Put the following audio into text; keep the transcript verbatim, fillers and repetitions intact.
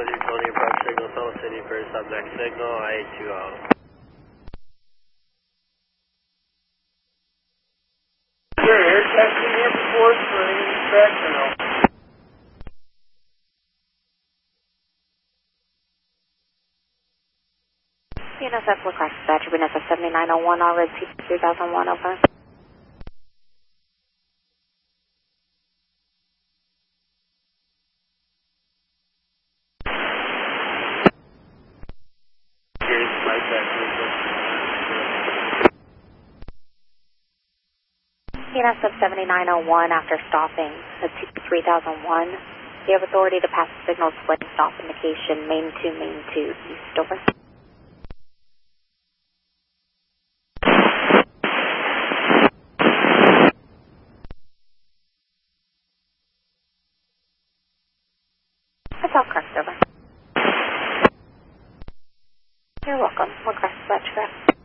City, Tony, approach signal, Tunnel City, first up next signal, I eight two zero. Sure, air testing here before for any inspection or no? B N S F request dispatcher, B N S F seventy-nine oh one, all red T three thousand one, over. Here's flight back, B N S F seventy-nine oh one, after stopping at T three thousand one, you have authority to pass the signal display stop indication, main two, main two, east, over. That's all correct, over. You're welcome. Request dispatch correct.